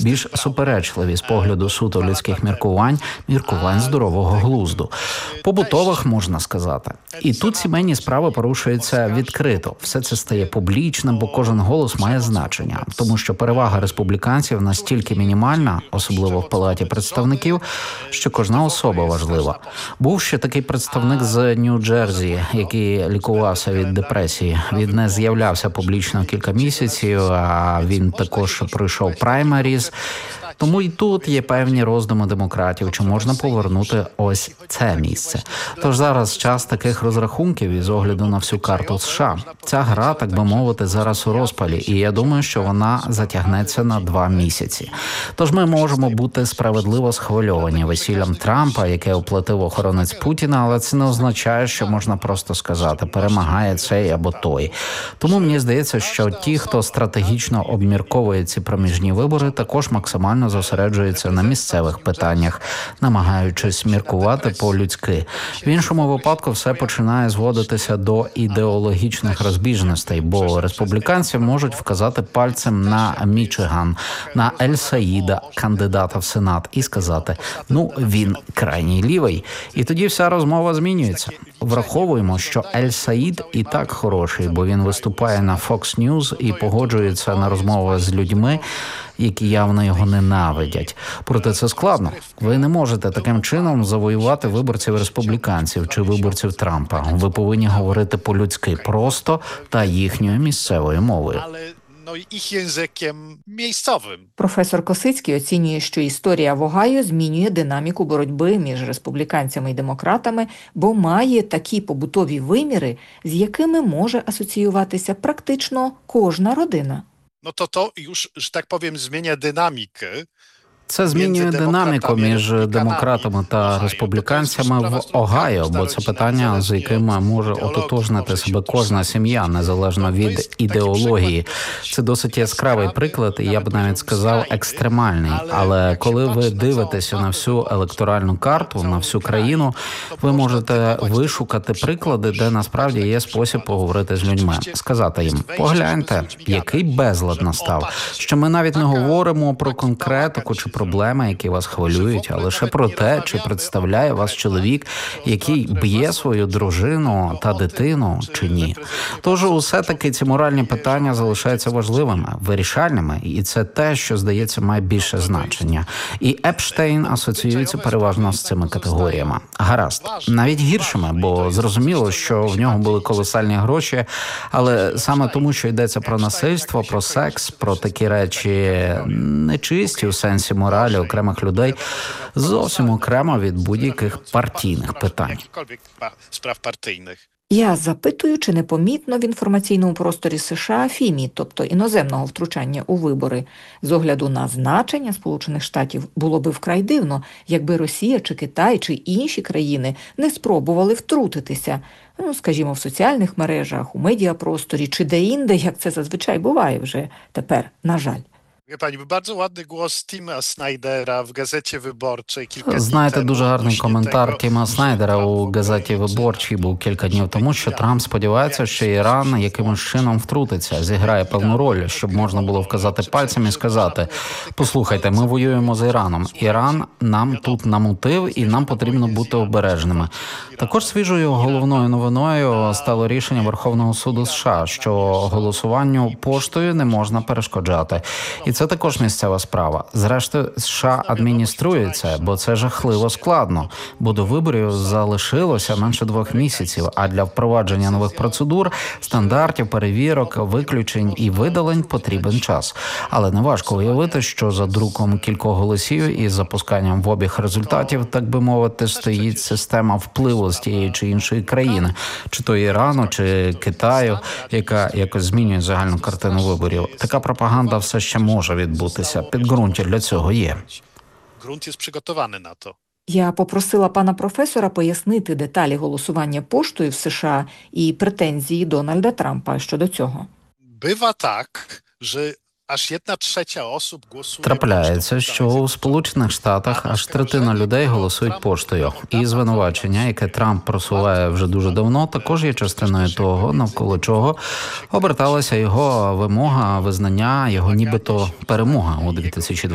більш суперечливі з погляду суто людських міркувань здорового глузду. Побутових, можна сказати. І тут сімейні справи порушуються відкрито. Все це стає публічним, бо кожен голос має значення. Тому що перевага республіканців настільки мінімальна, особливо в Палаті представників, що кожна особа важлива. Був ще такий представник з Нью-Джерсі, який лікувався від депресії. Він не з'являвся публічно кілька місяців, а він також пройшов праймеріз. Тому і тут є певні роздуми демократів, чи можна повернути ось це місце. Тож зараз час таких розрахунків із огляду на всю карту США. Ця гра, так би мовити, зараз у розпалі, і я думаю, що вона затягнеться на 2 місяці. Тож ми можемо бути справедливо схвильовані весіллям Трампа, яке оплатив охоронець Путіна, але це не означає, що можна просто сказати, перемагає цей або той. Тому мені здається, що ті, хто стратегічно обмірковує ці проміжні вибори, також максимально зосереджується на місцевих питаннях, намагаючись міркувати по-людськи. В іншому випадку все починає зводитися до ідеологічних розбіжностей, бо республіканці можуть вказати пальцем на Мічиган, на Ель-Саїда, кандидата в Сенат, і сказати, він крайній лівий. І тоді вся розмова змінюється. Враховуємо, що Ель-Саїд і так хороший, бо він виступає на Fox News і погоджується на розмови з людьми, які явно його ненавидять. Проте це складно. Ви не можете таким чином завоювати виборців республіканців чи виборців Трампа. Ви повинні говорити по-людськи, просто та їхньою місцевою мовою. Їх язиком місцевим. Професор Косицький оцінює, що історія в Огайо змінює динаміку боротьби між республіканцями і демократами, бо має такі побутові виміри, з якими може асоціюватися практично кожна родина. To już, że tak powiem, zmienia dynamikę. Це змінює динаміку між демократами та республіканцями в Огайо, бо це питання, з яким може ототожнити себе кожна сім'я, незалежно від ідеології. Це досить яскравий приклад, і я б навіть сказав, екстремальний. Але коли ви дивитеся на всю електоральну карту, на всю країну, ви можете вишукати приклади, де насправді є спосіб поговорити з людьми. Сказати їм, погляньте, який безлад настав, що ми навіть не говоримо про конкретику чи проблеми, які вас хвилюють, а лише про те, чи представляє вас чоловік, який б'є свою дружину та дитину, чи ні. Тож усе-таки ці моральні питання залишаються важливими, вирішальними, і це те, що, здається, має більше значення. І Епштейн асоціюється переважно з цими категоріями. Гаразд, навіть гіршими, бо зрозуміло, що в нього були колосальні гроші, але саме тому, що йдеться про насильство, про секс, про такі речі нечисті у сенсі моралі окремих людей, зовсім окремо від будь-яких партійних питань. Я запитую, чи непомітно в інформаційному просторі США фімії, тобто іноземного втручання у вибори. З огляду на значення Сполучених Штатів було би вкрай дивно, якби Росія чи Китай чи інші країни не спробували втрутитися, скажімо, в соціальних мережах, у медіапросторі чи де-інде, як це зазвичай буває вже тепер, на жаль. Bardzo ładny głos Tima Snydera w Gazecie Wyborczej kilka dni Знаєте, temu. дуже гарний коментар Тіма Снайдера у газеті «Виборчій» був кілька днів тому, що Трамп сподівається, що Іран якимось чином втрутиться, зіграє певну роль, щоб можна було вказати пальцем і сказати, послухайте, ми воюємо з Іраном. Іран нам тут намутив і нам потрібно бути обережними. Також свіжою головною новиною стало рішення Верховного суду США, що голосуванню поштою не можна перешкоджати. І це також місцева справа. Зрештою, США адмініструється, бо це жахливо складно, бо до виборів залишилося менше 2 місяців, а для впровадження нових процедур, стандартів, перевірок, виключень і видалень потрібен час. Але неважко уявити, що за друком кількох голосів і запусканням в обіг результатів, так би мовити, стоїть система впливу з тієї чи іншої країни, чи то Ірану, чи Китаю, яка якось змінює загальну картину виборів. Така пропаганда все ще може відбутися. Підґрунтя для цього є. Ґрунт є przygotowany на то. Я попросила пана професора пояснити деталі голосування поштою в США і претензії Дональда Трампа щодо цього. Bywa tak, że аж 1/3 osób głosuje. Трапляється, що у Сполучених Штатах аж третина людей голосують поштою. І звинувачення, яке Трамп просуває вже дуже давно, також є частиною того, навколо чого оберталася його вимога, визнання, його нібито перемога у 2020